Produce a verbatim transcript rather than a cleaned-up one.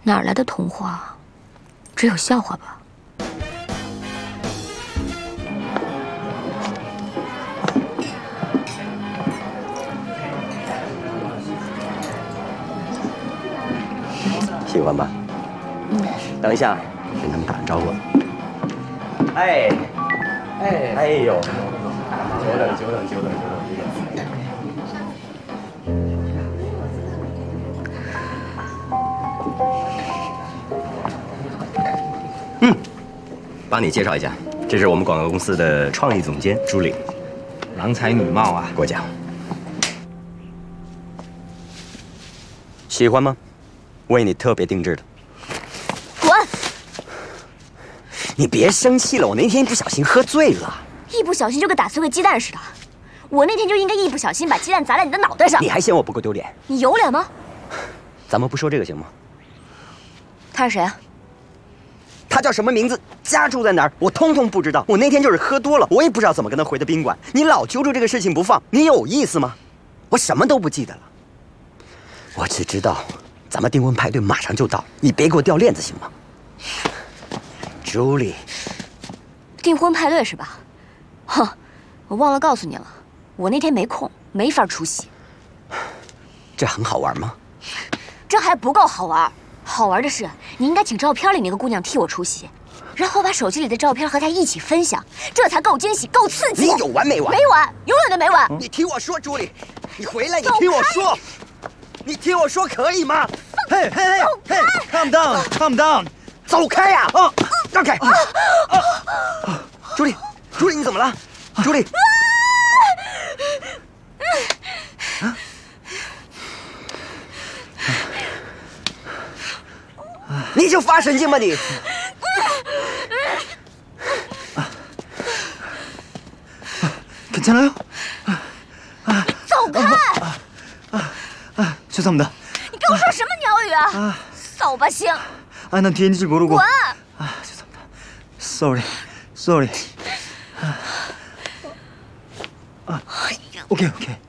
哪来的童话？只有笑话吧。 喜欢吧？嗯。等一下，跟他们打个招呼。哎，哎，哎呦，久等久等久等久等。 嗯，帮你介绍一下，这是我们广告公司的创意总监朱莉， 郎才女貌啊， 过奖。喜欢吗？为你特别定制的。 滚！ 你别生气了，我那天不小心喝醉了， 一不小心就跟打碎个鸡蛋似的。我那天就应该一不小心把鸡蛋砸在你的脑袋上。 你还嫌我不够丢脸？ 你有脸吗？ 咱们不说这个行吗？ 他是谁啊？ 他叫什么名字？家住在哪儿？我通通不知道。我那天就是喝多了，我也不知道怎么跟他回的宾馆。你老揪住这个事情不放，你有意思吗？我什么都不记得了。我只知道，咱们订婚派对马上就到，你别给我掉链子行吗？朱莉， 订婚派对是吧？哼，我忘了告诉你了，我那天没空，没法出席。 这很好玩吗？ 这还不够好玩。 好玩的是，你应该请照片里那个姑娘替我出席，然后把手机里的照片和她一起分享，这才够惊喜，够刺激。 你有完没完？ 没完，永远都没完。 你听我说，朱莉，你回来，你听我说，你听我说，可以吗？ 嘿嘿嘿嘿 ，calm down，calm down， 走开呀！啊，让开！啊啊！朱莉，朱莉，你怎么了？朱莉。啊 你就发神经吧你！ 괜찮아요？ 走开！ 啊啊，죄송합니다。 你跟我说什么鸟语啊？扫把星！ 아, 난 뒤에 있는지 모르고. 滚！ 아, 죄송합니다. Sorry, sorry. 아, 오케이, 오케이.